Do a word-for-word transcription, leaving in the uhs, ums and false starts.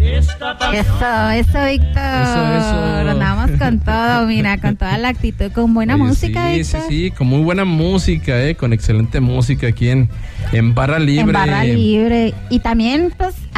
Eso, eso, Víctor. Eso, eso. Andamos con todo, mira, con toda la actitud, con buena Oye, música, sí, Víctor. Sí, sí, con muy buena música, eh, con excelente música aquí en, en Barra Libre. En Barra Libre. Y también, pues,